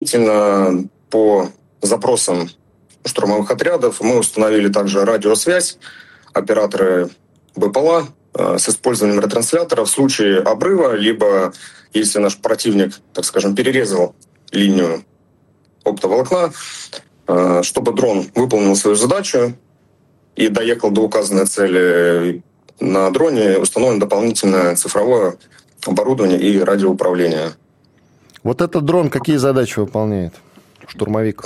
Дополнительно по запросам штурмовых отрядов мы установили также радиосвязь. Операторы БПЛА с использованием ретранслятора в случае обрыва, либо если наш противник, так скажем, перерезал линию оптоволокна, чтобы дрон выполнил свою задачу и доехал до указанной цели, на дроне установлено дополнительное цифровое оборудование и радиоуправление. Вот этот дрон какие задачи выполняет? Штурмовик?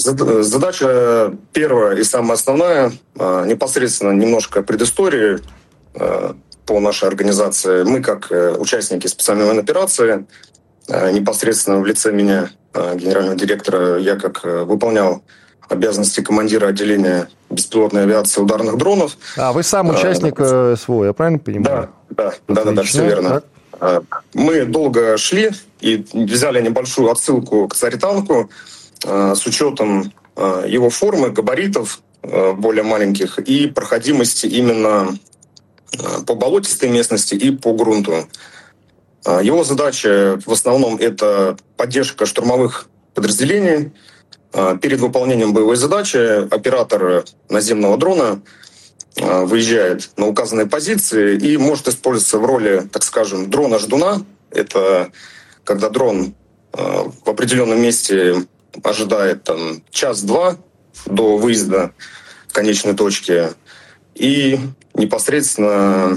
Задача первая и самая основная, непосредственно немножко предыстории по нашей организации. Мы, как участники специальной военной операции, непосредственно в лице меня, генерального директора, я как выполнял обязанности командира отделения беспилотной авиации ударных дронов. Вы сам участник СВО, я правильно понимаю? Да, все верно. Так? Мы долго шли и взяли небольшую отсылку к Цаританку с учетом его формы, габаритов более маленьких и проходимости именно по болотистой местности и по грунту. Его задача в основном это поддержка штурмовых подразделений. Перед выполнением боевой задачи оператор наземного дрона выезжает на указанные позиции и может использоваться в роли, так скажем, дрона-ждуна. Это когда дрон в определенном месте ожидает час-два до выезда в конечной точке и непосредственно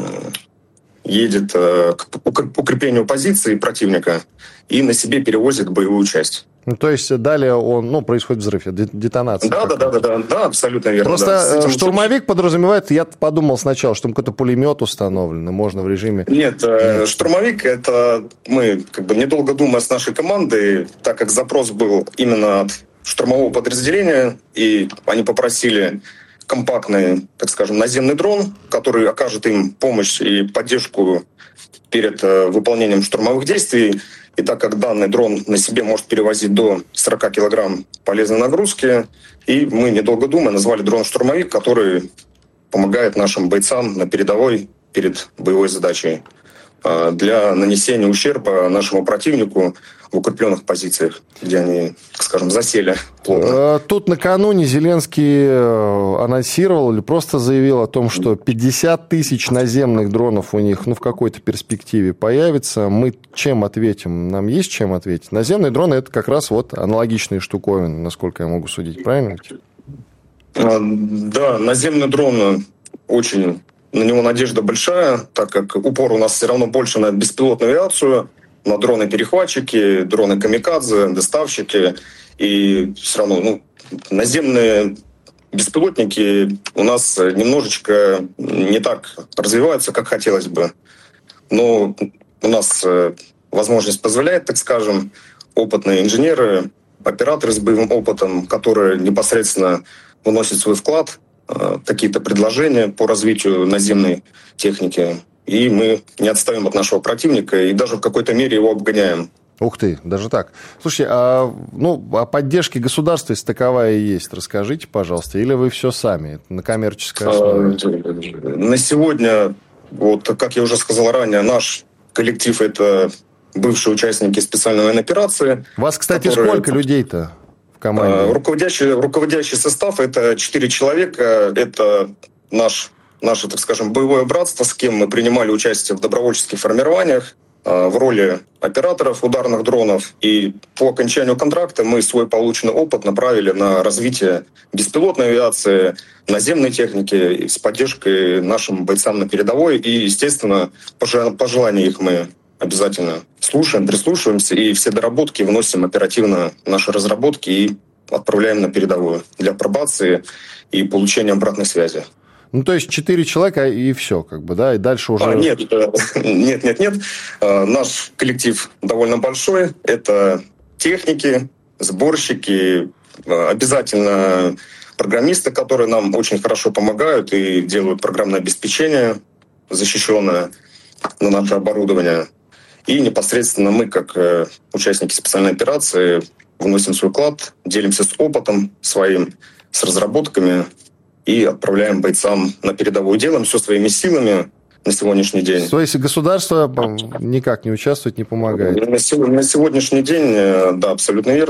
едет к укреплению позиции противника и на себе перевозит боевую часть. То есть далее происходит взрыв, детонация. Да, абсолютно верно. Просто штурмовик подразумевает, я подумал сначала, что там какой-то пулемет установлен, и можно в режиме... Нет, штурмовик, это мы, недолго думая с нашей командой, так как запрос был именно от штурмового подразделения, и они попросили компактный, так скажем, наземный дрон, который окажет им помощь и поддержку перед выполнением штурмовых действий. И так как данный дрон на себе может перевозить до 40 килограмм полезной нагрузки, и мы, недолго думая, назвали дрон-штурмовик, который помогает нашим бойцам на передовой перед боевой задачей для нанесения ущерба нашему противнику в укрепленных позициях, где они, так скажем, засели плотно. Тут накануне Зеленский анонсировал или просто заявил о том, что 50 тысяч наземных дронов у них в какой-то перспективе появится. Мы чем ответим? Нам есть чем ответить? Наземные дроны – это как раз аналогичные штуковины, насколько я могу судить. Правильно? Да, наземный дрон очень... На него надежда большая, так как упор у нас все равно больше на беспилотную авиацию, на дроны-перехватчики, дроны-камикадзе, доставщики. И все равно наземные беспилотники у нас немножечко не так развиваются, как хотелось бы. Но у нас возможность позволяет, так скажем, опытные инженеры, операторы с боевым опытом, которые непосредственно вносят свой вклад, какие-то предложения по развитию наземной техники. И мы не отстаем от нашего противника и даже в какой-то мере его обгоняем. Ух ты, даже так. Слушайте, о поддержке государства, если таковая и есть, расскажите, пожалуйста, или вы все сами, на коммерческой основе? На сегодня, как я уже сказал ранее, наш коллектив – это бывшие участники специальной военной операции. Вас, кстати, сколько людей-то? Руководящий состав – это 4 человека. Это наше, так скажем, боевое братство, с кем мы принимали участие в добровольческих формированиях в роли операторов ударных дронов. И по окончанию контракта мы свой полученный опыт направили на развитие беспилотной авиации, наземной техники с поддержкой нашим бойцам на передовой. И, естественно, пожелания их мы обязательно слушаем, прислушиваемся и все доработки вносим оперативно в наши разработки и отправляем на передовую для апробации и получения обратной связи. То есть 4 человека и все, и дальше уже... Нет. Наш коллектив довольно большой. Это техники, сборщики, обязательно программисты, которые нам очень хорошо помогают и делают программное обеспечение защищенное на наше оборудование. И непосредственно мы, как участники специальной операции, вносим свой вклад, делимся с опытом своим, с разработками и отправляем бойцам на передовую. Делаем все своими силами на сегодняшний день. То есть государство никак не участвует, не помогает? На сегодняшний день, да, абсолютно верно.